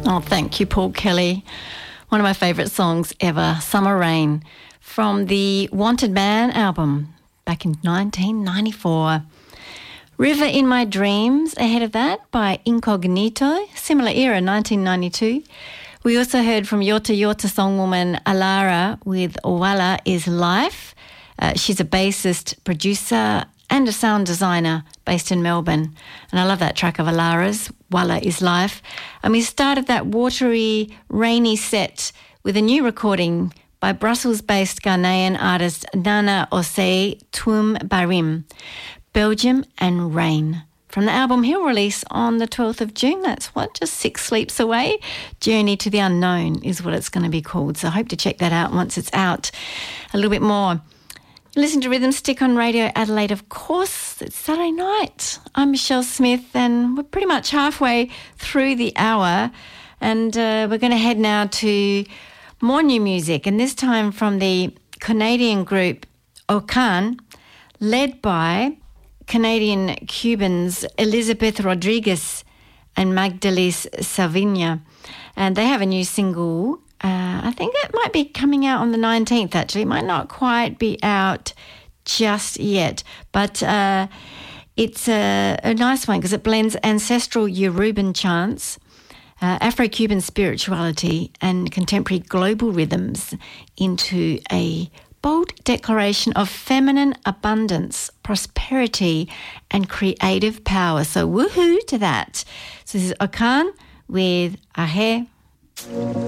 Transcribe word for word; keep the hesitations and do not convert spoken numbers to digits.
Oh, thank you, Paul Kelly. One of my favourite songs ever, Summer Rain, from the Wanted Man album back in nineteen ninety-four. River in My Dreams, ahead of that, by Incognito, similar era, nineteen ninety-two. We also heard from Yorta Yorta songwoman Alara with Walla is Life. Uh, she's a bassist, producer and a sound designer based in Melbourne. And I love that track of Alara's, Walla is Life. And we started that watery, rainy set with a new recording by Brussels-based Ghanaian artist Nana Osei Twum Barim, Belgium and Rain. From the album he'll release on the twelfth of June. That's what, just six sleeps away. Journey to the Unknown is what it's going to be called. So I hope to check that out once it's out a little bit more. Listen to Rhythm Stick on Radio Adelaide, of course. It's Saturday night. I'm Michelle Smith and we're pretty much halfway through the hour. And uh, we're going to head now to more new music, and this time from the Canadian group Okan, led by Canadian Cubans Elizabeth Rodriguez and Magdalis Savinha. And they have a new single. Uh, I think it might be coming out on the nineteenth, actually. It might not quite be out just yet. But uh, it's a, a nice one because it blends ancestral Yoruban chants, uh, Afro-Cuban spirituality and contemporary global rhythms into a bold declaration of feminine abundance, prosperity and creative power. So woohoo to that. So this is Okan with Ahe.